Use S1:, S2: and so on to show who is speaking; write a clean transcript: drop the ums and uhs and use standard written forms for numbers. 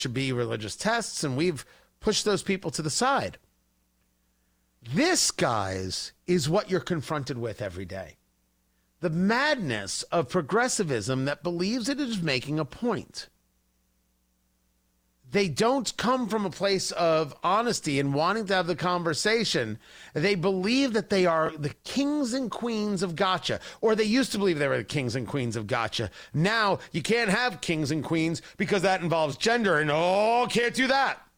S1: should be religious tests, and we've pushed those people to the side. This, guys, is what you're confronted with every day. The madness of progressivism that believes it is making a point. They don't come from a place of honesty and wanting to have the conversation. They believe that they are the kings and queens of gotcha, or they used to believe they were the kings and queens of gotcha. Now you can't have kings and queens because that involves gender, and can't do that.